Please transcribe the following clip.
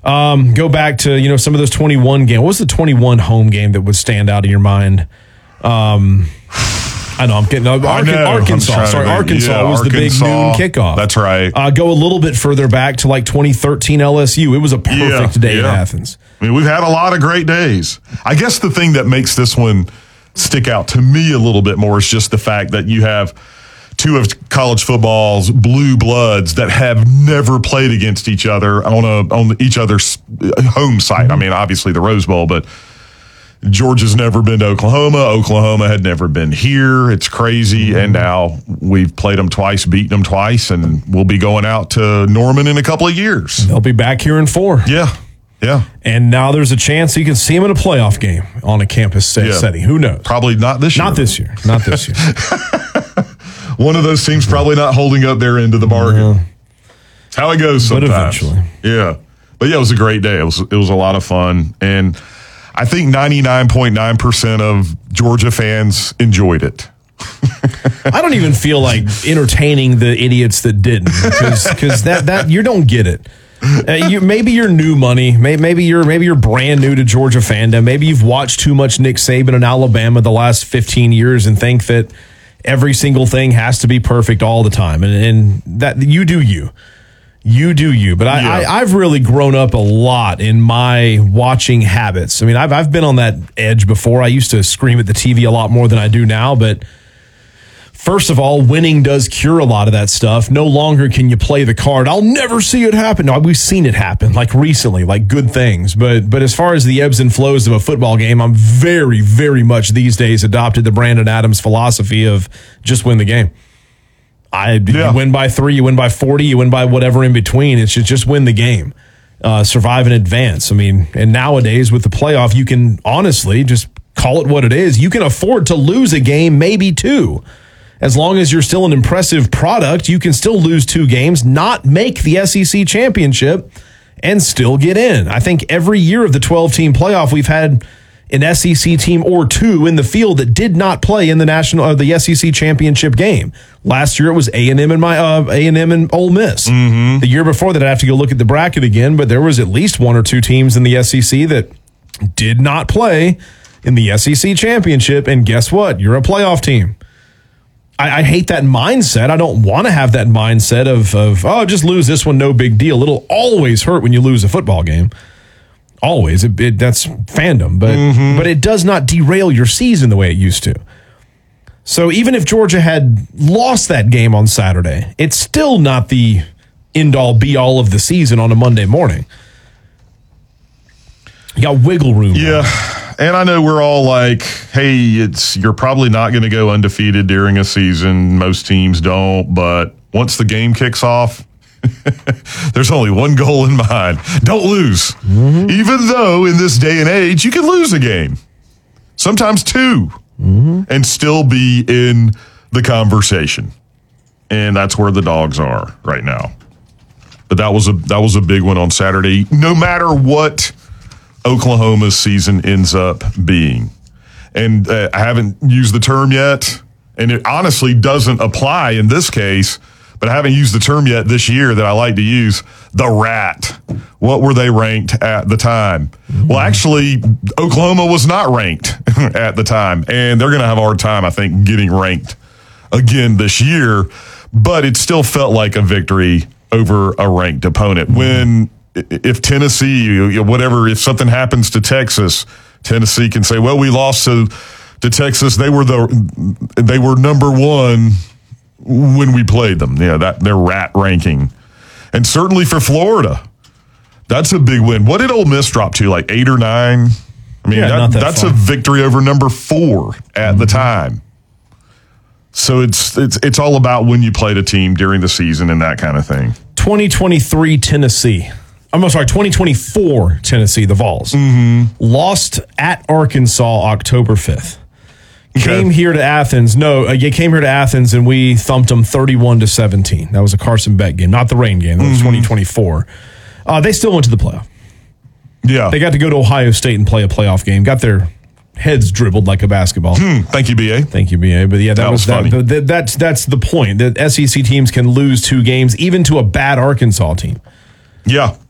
Go back to, some of those 21 games. What was the 21 home game that would stand out in your mind? I know I'm getting Arkansas. Sorry, Arkansas was the big noon kickoff. That's right. Go a little bit further back to like 2013 LSU. It was a perfect day in Athens. I mean, we've had a lot of great days. I guess the thing that makes this one stick out to me a little bit more is just the fact that you have two of college football's blue bloods that have never played against each other on each other's home site. I mean, obviously the Rose Bowl, but Georgia's never been to Oklahoma. Oklahoma had never been here. It's crazy. And now we've played them twice, beaten them twice, and we'll be going out to Norman in a couple of years. They'll be back here in 4. Yeah. And now there's a chance you can see them in a playoff game on a campus setting. Who knows? Probably not this year. Not this year. One of those teams probably not holding up their end of the bargain. It's how it goes sometimes. But eventually. Yeah. But yeah, it was a great day. It was a lot of fun. And I think 99.9% of Georgia fans enjoyed it. I don't even feel like entertaining the idiots that didn't, because that you don't get it. Maybe you're new money. Maybe you're brand new to Georgia fandom. Maybe you've watched too much Nick Saban in Alabama the last 15 years and think that every single thing has to be perfect all the time. And that you do you. You do you. But I've really grown up a lot in my watching habits. I mean, I've been on that edge before. I used to scream at the TV a lot more than I do now. But first of all, winning does cure a lot of that stuff. No longer can you play the card, I'll never see it happen. No, we've seen it happen, like recently, like good things. But as far as the ebbs and flows of a football game, I'm very, very much these days adopted the Brandon Adams philosophy of just win the game. You win by 3, you win by 40, you win by whatever in between. It should just win the game, survive and advance. I mean, and nowadays with the playoff, you can honestly just call it what it is. You can afford to lose a game, maybe 2. As long as you're still an impressive product, you can still lose 2 games, not make the SEC championship, and still get in. I think every year of the 12-team playoff, we've had an SEC team or 2 in the field that did not play in the SEC championship game. Last year it was A&M and Ole Miss. Mm-hmm. The year before that, I'd have to go look at the bracket again, but there was at least 1 or 2 teams in the SEC that did not play in the SEC championship. And guess what? You're a playoff team. I hate that mindset. I don't want to have that mindset of just lose this one, no big deal. It'll always hurt when you lose a football game. Always. That's fandom. But it does not derail your season the way it used to. So even if Georgia had lost that game on Saturday, it's still not the end-all, be-all of the season on a Monday morning. You got wiggle room. Yeah. And I know we're all like, hey, you're probably not going to go undefeated during a season. Most teams don't. But once the game kicks off, there's only one goal in mind. Don't lose. Mm-hmm. Even though in this day and age, you can lose a game. Sometimes 2. Mm-hmm. And still be in the conversation. And that's where the Dogs are right now. But that was a big one on Saturday. No matter what Oklahoma's season ends up being. And I haven't used the term yet, and it honestly doesn't apply in this case, but I haven't used the term yet this year that I like to use, the rat. What were they ranked at the time? Mm-hmm. Well, actually, Oklahoma was not ranked at the time, and they're going to have a hard time, I think, getting ranked again this year, but it still felt like a victory over a ranked opponent. Mm-hmm. If Tennessee, if something happens to Texas, Tennessee can say, well, we lost to Texas. They were number 1 when we played them. Yeah, their rat ranking. And certainly for Florida, that's a big win. What did Ole Miss drop to, like 8 or 9? I mean, that's a victory over number 4 at the time. So it's all about when you played a team during the season and that kind of thing. 2023 Tennessee. 2024 Tennessee, the Vols. Mm-hmm. Lost at Arkansas October 5th. Came here to Athens. You came here to Athens and we thumped them 31-17. That was a Carson Beck game, not the rain game. That was 2024. They still went to the playoff. Yeah. They got to go to Ohio State and play a playoff game. Got their heads dribbled like a basketball. Thank you, BA. Thank you, BA. But yeah, that was funny. That's the point. That SEC teams can lose 2 games, even to a bad Arkansas team. Yeah.